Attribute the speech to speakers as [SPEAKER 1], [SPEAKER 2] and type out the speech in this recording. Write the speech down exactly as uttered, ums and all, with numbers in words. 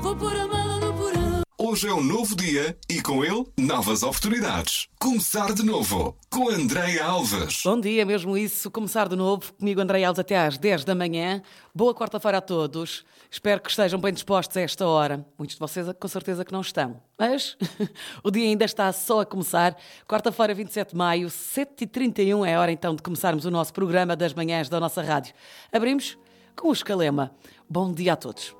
[SPEAKER 1] Vou pôr a mala no porão.
[SPEAKER 2] Hoje é um novo dia e com ele novas oportunidades. Começar de novo com Andréia Alves.
[SPEAKER 3] Bom dia, mesmo isso. Começar de novo comigo, Andréia Alves, até às dez da manhã. Boa quarta-feira a todos. Espero que estejam bem dispostos a esta hora. Muitos de vocês com certeza que não estão. Mas o dia ainda está só a começar. Quarta-feira, vinte e sete de maio, sete e trinta e um é a hora então de começarmos o nosso programa das manhãs da nossa rádio. Abrimos com o Escalema. Bom dia a todos.